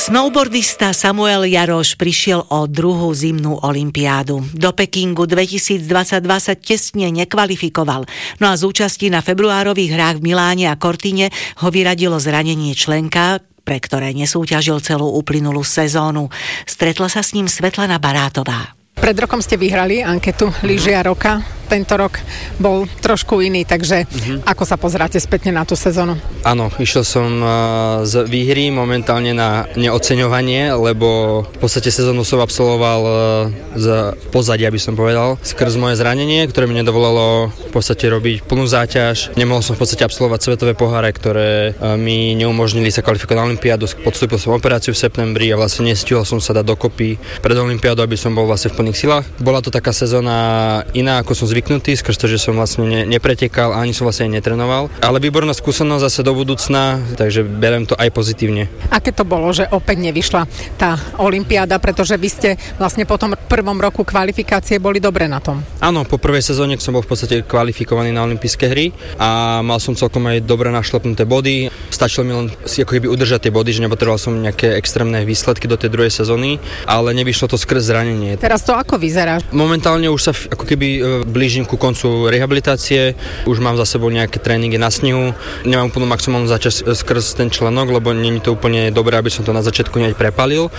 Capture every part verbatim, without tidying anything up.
Snowboardista Samuel Jaroš prišiel o druhú zimnú olympiádu. Do Pekingu dvetisícdvadsaťdva sa tesne nekvalifikoval, no a z účasti na februárových hrách v Miláne a Cortine ho vyradilo zranenie členka, pre ktoré nesúťažil celú uplynulú sezónu. Stretla sa s ním Svetlana Barátová. Pred rokom ste vyhrali anketu Lyžia roka. Tento rok bol trošku iný, takže uh-huh. ako sa pozeráte spätne na tú sezónu? Áno, išiel som z výhry momentálne na neoceňovanie, lebo v podstate sezónu som absolvoval z pozadia, by som povedal, skrz moje zranenie, ktoré mi nedovolilo v podstate robiť plnú záťaž. Nemohol som v podstate absolvovať svetové poháre, ktoré mi neumožnili sa kvalifikovať na olympiádu. Podstúpil som operáciu v septembri a vlastne nestihol som sa dať dokopy pred olympiádou, aby som bol vlastne v plných silách. Bola to taká sezóna iná, ako som zvyknutý, skrz to, že som vlastne ne, nepretekal a ani som vlastne netrenoval. Ale výborná skúsenosť zase do budúcna, takže beriem to aj pozitívne. Aké to bolo, že opäť nevyšla tá olympiáda, pretože vy ste vlastne po tom prvom roku kvalifikácie boli dobre na tom? Áno, po prvej sezóne som bol v podstate kvalifikovaný na olympijské hry a mal som celkom aj dobre našlepnuté body. Stačilo mi len si ako keby udržať tie body, že nepotreboval som nejaké extrémne výsledky do tej druhej sezóny, ale nevyšlo to skrz zranenie. Teraz to ako vyzerá? Momentálne už sa ako keby blížim ku koncu rehabilitácie, už mám za sebou nejaké tréningy na snehu, nemám úplnú maximálnu záťaž skrz ten členok, lebo nie je to úplne dobré, aby som to na začiatku hneď prepalil,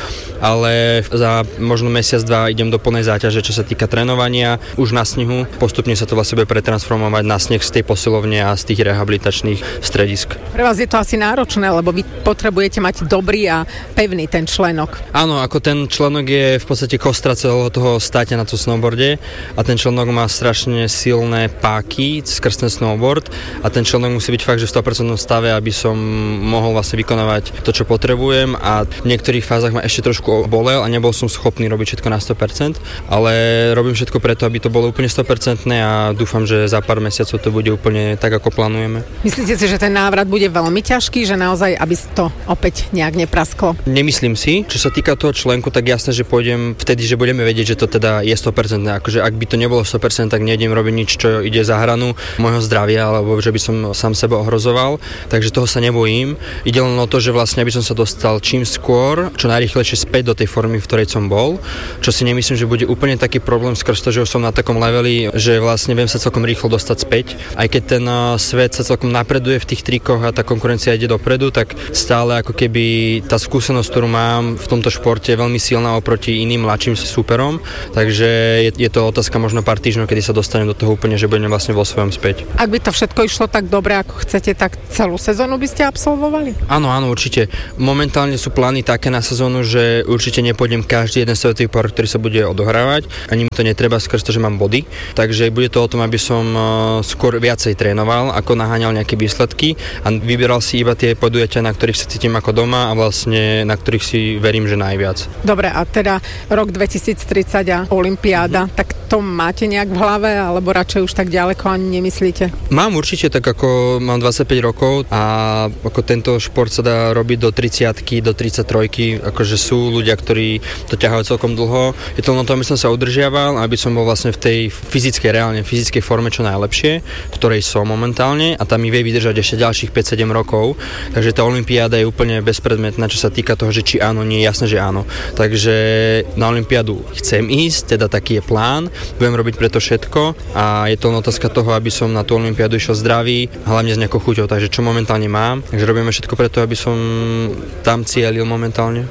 ale za možno mesiac, dva idem do plnej záťaže, čo sa týka trénovania, už na snehu, postupne sa to vlastne bude pretransformovať na sneh z tej posilovne a z tých rehabilitačných stredisk. Pre vás je to asi náročné, lebo vy potrebujete mať dobrý a pevný ten členok. Áno, ako ten členok je v podstate kostra celého toho stáťa na tom snowboarde a ten členok má strašne silné páky skrz ten snowboard a ten členok musí byť fakt, že v sto percent stave, aby som mohol vlastne vykonávať to, čo potrebujem a v niektorých fázach ma ešte trošku bolel a nebol som schopný robiť všetko na sto percent, ale robím všetko preto, aby to bolo úplne sto percent a dúfam, že za pár mesiacov to bude úplne tak, ako plánujeme. Myslíte si, že ten návrat bude veľmi ťažký, že naozaj, aby to opäť nejak neprasklo? Nemyslím si. Čo sa týka toho členku, tak jasné, že pôjdem vtedy, že budeme vedieť, že to teda je sto percent. Akože ak by to nebolo sto percent, tak nejdem robiť nič, čo ide za hranu môjho zdravia, alebo že by som sám seba ohrozoval. Takže toho sa nebojím. Ide len o to, že vlastne aby som sa dostal čím skôr, čo najrýchlejšie späť do tej formy, v ktorej som bol. Čo si nemyslím, že bude úplne taký problém skrz to, že už som na takom leveli, že vlastne viem sa celkom rýchlo dostať späť. Aj keď ten svet sa celkom napreduje v tých trikoch a tá konkurencia ide dopredu, tak stále ako keby tá skúsenosť, ktorú mám v tomto športe, je veľmi silná oproti iným mladším súperom. Takže je, je to otázka možno pár týždňov, kedy sa dostanem do toho úplne, že budem vlastne vo svojom späť. Ak by to všetko išlo tak dobre, ako chcete, tak celú sezónu by ste absolvovali? Áno, áno, určite. Momentálne sú plány také na sezónu, že určite nepôjdem každý jeden svetový pohár, ktorý sa bude odohrávať. Ani mi to netreba skrz to, že mám body. Takže bude to o tom, aby som skôr viacej trénoval, ako naháňal nejaké výsledky a vyberal si iba tie podujatia, na ktorých sa cítim ako doma a vlastne na ktorých si verím, že najviac. Dobre, a teda rok dvetisíctridsať a olympiáda, mm. tak to máte nejak v hlave, alebo radšej už tak ďaleko ani nemyslíte? Mám určite, tak ako mám dvadsaťpäť rokov a ako tento šport sa dá robiť do tridsiatky, do tridsaťtrojky, akože sú ľudia, ktorí to ťahajú celkom dlho. Je to len o tom, aby som sa udržiaval, aby som bol vlastne v tej fyzickej, reálne fyzickej forme čo najlepšie, v ktorej som momentálne a tam mi vie vydržať ešte ďalších päť sedem rokov. Takže tá olympiáda je úplne bezpredmetná, čo sa týka toho, že či áno, nie, jasné, že áno. Takže na olympiádu chcem ísť, teda taký je plán. Budem robiť preto všetko a je to len otázka toho, aby som na tú olympiádu išiel zdravý, hlavne s nejakou chuťou, takže čo momentálne mám. Takže robíme všetko preto, aby som tam cielil momentálne.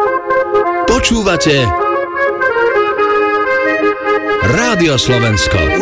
Počúvate Rádio Slovensko.